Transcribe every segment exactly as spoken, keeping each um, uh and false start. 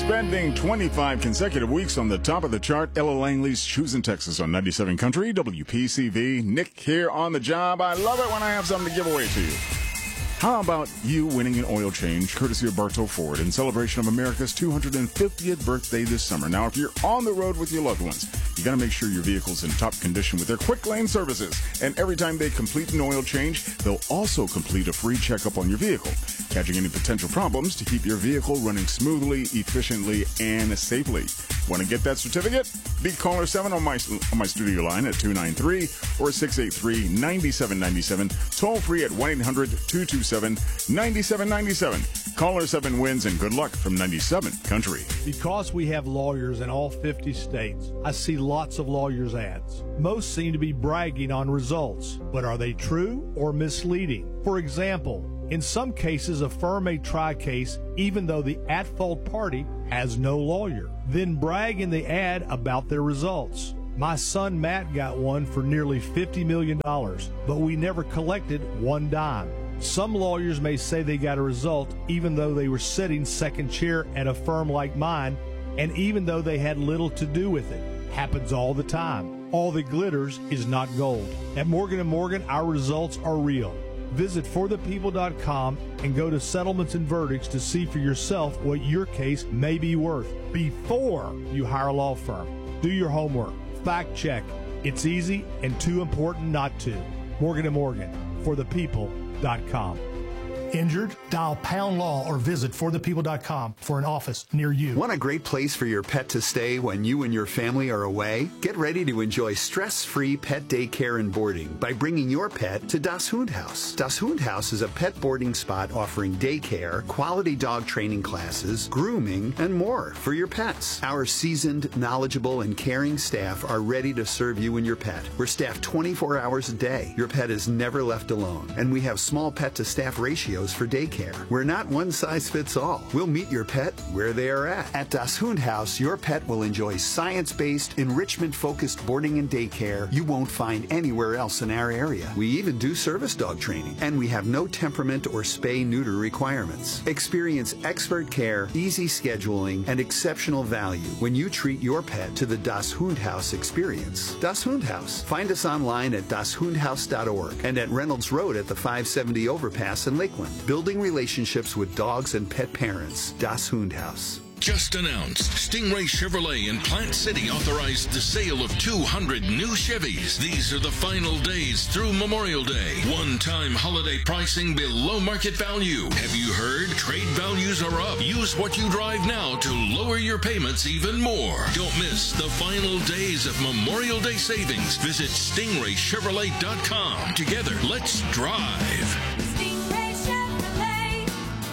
Spending twenty-five consecutive weeks on the top of the chart, Ella Langley's Choosing Texas on ninety-seven Country, W P C V. Nick here on the job. I love it when I have something to give away to you. How about you winning an oil change courtesy of Bartow Ford in celebration of America's two hundred fiftieth birthday this summer? Now, if you're on the road with your loved ones, you got to make sure your vehicle's in top condition with their quick lane services. And every time they complete an oil change, they'll also complete a free checkup on your vehicle, catching any potential problems to keep your vehicle running smoothly, efficiently, and safely. Want to get that certificate? Be caller seven on my on my studio line at two nine three or six eight three, nine seven nine seven. Toll free at one eight hundred, two two seven, nine seven nine seven. Caller seven wins, and good luck from ninety-seven Country. Because we have lawyers in all fifty states, I see lots of lawyers' ads. Most seem to be bragging on results, but are they true or misleading? For example, in some cases, a firm may try a case even though the at-fault party has no lawyer, then brag in the ad about their results. My son Matt got one for nearly fifty million dollars, but we never collected one dime. Some lawyers may say they got a result even though they were sitting second chair at a firm like mine, and even though they had little to do with it. Happens all the time. All that glitters is not gold. At Morgan and Morgan, our results are real. Visit for the people dot com and go to Settlements and Verdicts to see for yourself what your case may be worth before you hire a law firm. Do your homework. Fact check. It's easy and too important not to. Morgan and Morgan, for the people dot com. Injured? Dial Pound Law or visit for the people dot com for an office near you. Want a great place for your pet to stay when you and your family are away? Get ready to enjoy stress-free pet daycare and boarding by bringing your pet to Das Hundhaus. Das Hundhaus is a pet boarding spot offering daycare, quality dog training classes, grooming, and more for your pets. Our seasoned, knowledgeable, and caring staff are ready to serve you and your pet. We're staffed twenty-four hours a day. Your pet is never left alone, and we have small pet-to-staff ratios for daycare. We're not one size fits all. We'll meet your pet where they are at. At Das Hundhaus, your pet will enjoy science-based, enrichment-focused boarding and daycare you won't find anywhere else in our area. We even do service dog training, and we have no temperament or spay-neuter requirements. Experience expert care, easy scheduling, and exceptional value when you treat your pet to the Das Hundhaus experience. Das Hundhaus. Find us online at das hundhaus dot org and at Reynolds Road at the five seventy overpass in Lakeland. Building relationships with dogs and pet parents. Das Hundhaus. Just announced, Stingray Chevrolet in Plant City authorized the sale of two hundred new Chevys. These are the final days through Memorial Day. One-time holiday pricing below market value. Have you heard? Trade values are up. Use what you drive now to lower your payments even more. Don't miss the final days of Memorial Day savings. Visit stingray chevrolet dot com. Together, let's drive. Stingray Chevrolet.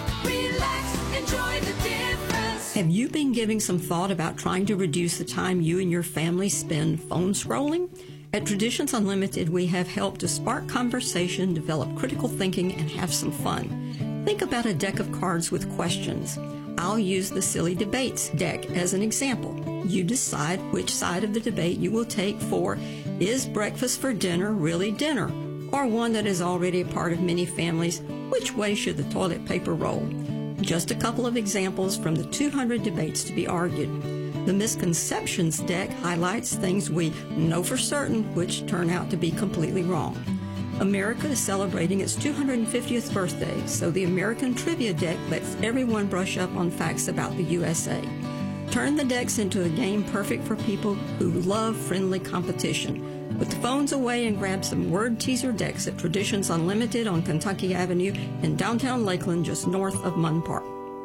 Relax, enjoy the difference. Have you been giving some thought about trying to reduce the time you and your family spend phone scrolling? At Traditions Unlimited, we have helped to spark conversation, develop critical thinking, and have some fun. Think about a deck of cards with questions. I'll use the Silly Debates deck as an example. You decide which side of the debate you will take for, is breakfast for dinner really dinner? Or one that is already a part of many families, which way should the toilet paper roll? Just a couple of examples from the two hundred debates to be argued. The Misconceptions deck highlights things we know for certain which turn out to be completely wrong. America is celebrating its two hundred fiftieth birthday, so the American Trivia deck lets everyone brush up on facts about the U S A. Turn the decks into a game perfect for people who love friendly competition. Put the phones away and grab some word teaser decks at Traditions Unlimited on Kentucky Avenue in downtown Lakeland, just north of Munn Park.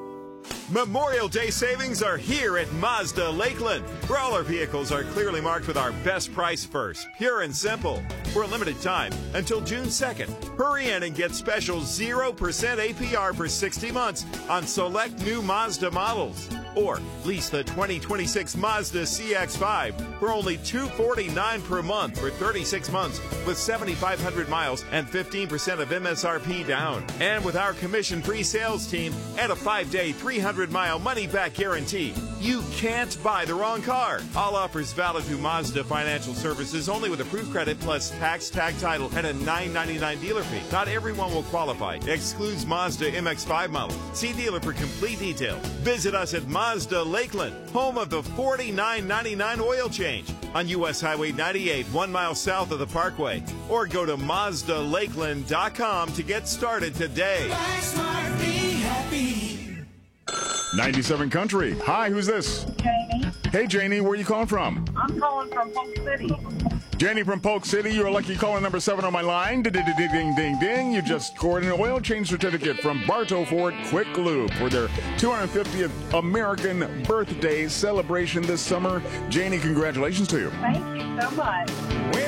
Memorial Day savings are here at Mazda Lakeland, where all our vehicles are clearly marked with our best price first, pure and simple. For a limited time, until June second, hurry in and get special zero percent A P R for sixty months on select new Mazda models. Or lease the twenty twenty-six Mazda C X five for only two hundred forty-nine dollars per month for thirty-six months with seventy-five hundred miles and fifteen percent of M S R P down. And with our commission-free sales team and a five-day, three hundred mile money-back guarantee, you can't buy the wrong car. All offers valid through Mazda Financial Services only with approved credit plus tax, tag title, and a nine ninety-nine dealer fee. Not everyone will qualify. Excludes Mazda M X five model. See dealer for complete details. Visit us at Mazda Mazda Lakeland, home of the forty-nine ninety-nine oil change on U S Highway ninety-eight, one mile south of the Parkway. Or go to Mazda Lakeland dot com to get started today. Buy smart, be happy. ninety-seven Country. Hi, who's this? Janie. Hey, Janie, where are you calling from? I'm calling from Polk City. Janie from Polk City, you're lucky caller number seven on my line. Ding, ding, ding, ding, ding. You just scored an oil change certificate from Bartow Ford Quick Lube for their two hundred fiftieth American birthday celebration this summer. Janie, congratulations to you. Thank you so much. Well,